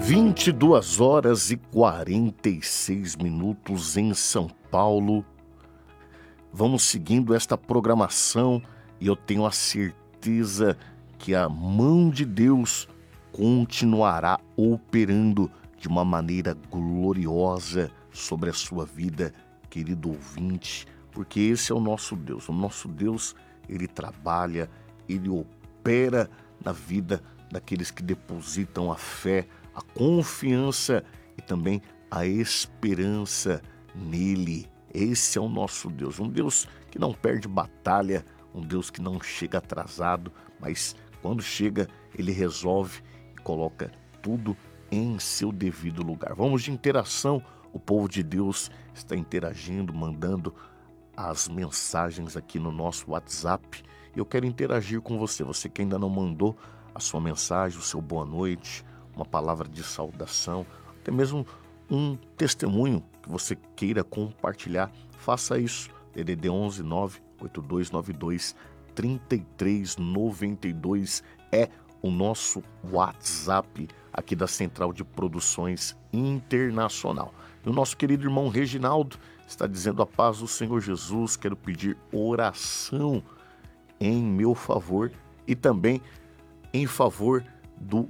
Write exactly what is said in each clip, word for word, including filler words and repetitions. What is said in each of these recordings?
vinte e duas horas e quarenta e seis minutos em São Paulo. Vamos seguindo esta programação e eu tenho a certeza que a mão de Deus continuará operando de uma maneira gloriosa sobre a sua vida, querido ouvinte, porque esse é o nosso Deus. O nosso Deus, ele trabalha, ele opera na vida daqueles que depositam a fé, a confiança e também a esperança nele. Esse é o nosso Deus, um Deus que não perde batalha, um Deus que não chega atrasado, mas quando chega, ele resolve e coloca tudo em seu devido lugar. Vamos de interação, o povo de Deus está interagindo, mandando as mensagens aqui no nosso WhatsApp. Eu quero interagir com você, você que ainda não mandou a sua mensagem, o seu boa noite, uma palavra de saudação, até mesmo um testemunho que você queira compartilhar, faça isso. D D D onze nove oito dois nove dois três três nove dois é o nosso WhatsApp aqui da Central de Produções Internacional. E o nosso querido irmão Reginaldo está dizendo: a paz do Senhor Jesus, quero pedir oração em meu favor e também em favor do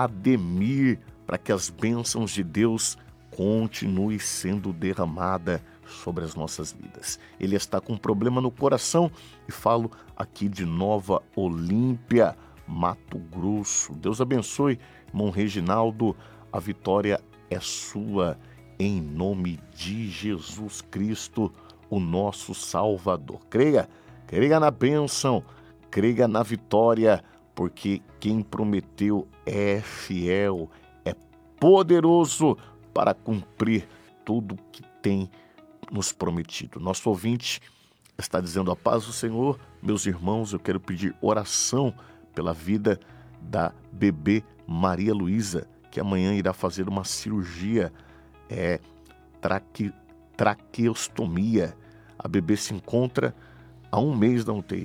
Ademir, para que as bênçãos de Deus continuem sendo derramadas sobre as nossas vidas. Ele está com um problema no coração e falo aqui de Nova Olímpia, Mato Grosso. Deus abençoe, irmão Reginaldo, a vitória é sua, em nome de Jesus Cristo, o nosso Salvador. Creia, creia na bênção, creia na vitória, porque quem prometeu é fiel, é poderoso para cumprir tudo que tem nos prometido. Nosso ouvinte está dizendo: a paz do Senhor, meus irmãos, eu quero pedir oração pela vida da bebê Maria Luísa, que amanhã irá fazer uma cirurgia, é, traque, traqueostomia. A bebê se encontra há um mês da U T I,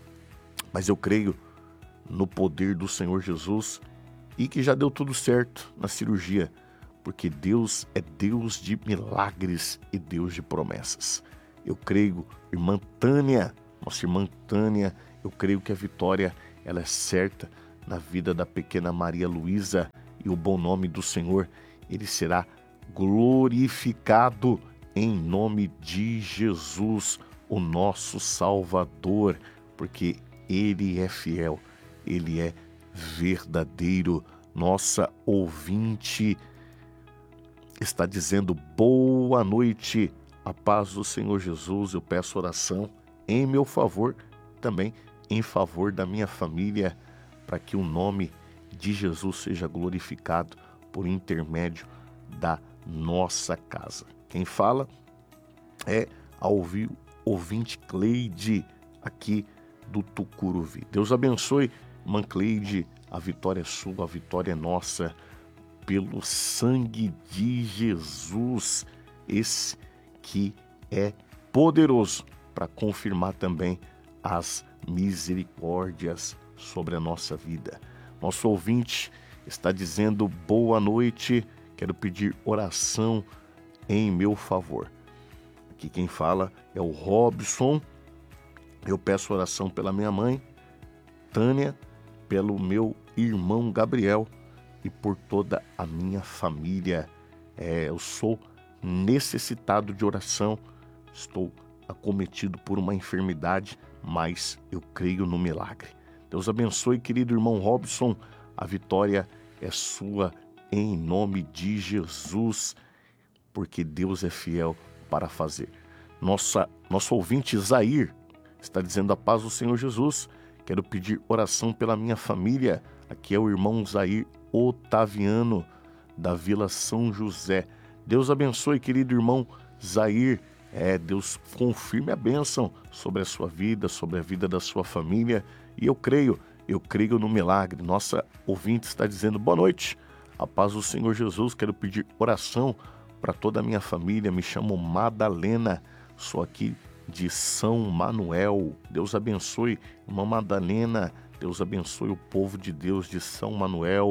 mas eu creio no poder do Senhor Jesus e que já deu tudo certo na cirurgia, porque Deus é Deus de milagres e Deus de promessas. Eu creio, irmã Tânia, nossa irmã Tânia, eu creio que a vitória ela é certa na vida da pequena Maria Luísa e o bom nome do Senhor, ele será glorificado em nome de Jesus, o nosso Salvador, porque ele é fiel, ele é verdadeiro. Nossa ouvinte está dizendo: boa noite, a paz do Senhor Jesus, eu peço oração em meu favor, também em favor da minha família, para que o nome de Jesus seja glorificado por intermédio da nossa casa. Quem fala é a ouvinte Cleide, aqui do Tucuruvi. Deus abençoe, irmã Cleide, a vitória é sua, a vitória é nossa, pelo sangue de Jesus, esse que é poderoso para confirmar também as misericórdias sobre a nossa vida. Nosso ouvinte está dizendo: boa noite, quero pedir oração em meu favor. Aqui quem fala é o Robson. Eu peço oração pela minha mãe, Tânia, pelo meu irmão Gabriel e por toda a minha família. É, eu sou necessitado de oração, estou acometido por uma enfermidade, mas eu creio no milagre. Deus abençoe, querido irmão Robson, a vitória é sua em nome de Jesus, porque Deus é fiel para fazer. Nossa, nosso ouvinte Zair está dizendo: a paz do Senhor Jesus, quero pedir oração pela minha família. Aqui é o irmão Zair Otaviano, da Vila São José. Deus abençoe, querido irmão Zair. É, Deus confirme a bênção sobre a sua vida, sobre a vida da sua família. E eu creio, eu creio no milagre. Nossa ouvinte está dizendo: boa noite, a paz do Senhor Jesus, quero pedir oração para toda a minha família. Me chamo Madalena, sou aqui de São Manuel. Deus abençoe, irmã Madalena. Deus abençoe o povo de Deus de São Manuel.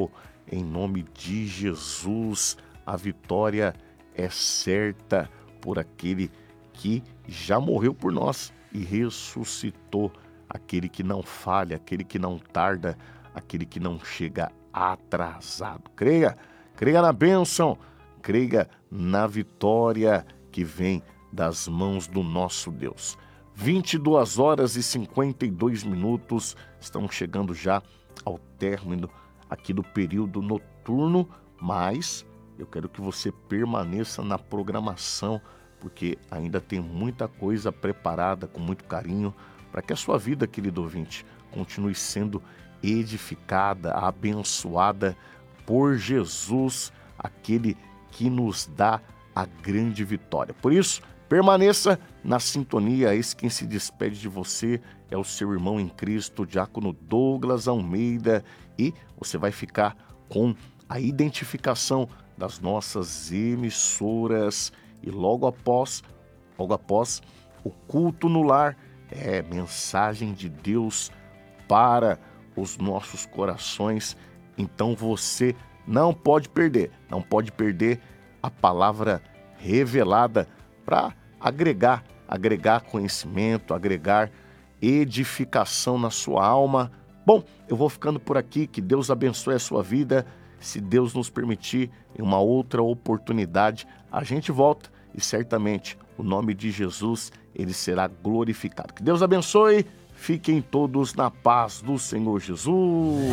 em nome de Jesus. A vitória é certa por aquele que já morreu por nós e ressuscitou, aquele que não falha, aquele que não tarda, aquele que não chega atrasado. Creia, creia na bênção, creia na vitória que vem das mãos do nosso Deus. vinte e duas horas e cinquenta e dois minutos, estamos chegando já ao término aqui do período noturno, mas eu quero que você permaneça na programação, porque ainda tem muita coisa preparada com muito carinho para que a sua vida, querido ouvinte, continue sendo edificada, abençoada por Jesus, aquele que nos dá a grande vitória. Por isso, permaneça na sintonia. Esse quem se despede de você é o seu irmão em Cristo, Diácono Douglas Almeida, e você vai ficar com a identificação das nossas emissoras e logo após, logo após o culto no lar, é mensagem de Deus para os nossos corações. Então você não pode perder, não pode perder a palavra revelada para agregar, agregar conhecimento, agregar edificação na sua alma. Bom, eu vou ficando por aqui, que Deus abençoe a sua vida. Se Deus nos permitir, em uma outra oportunidade, a gente volta e certamente o nome de Jesus, ele será glorificado. Que Deus abençoe, fiquem todos na paz do Senhor Jesus.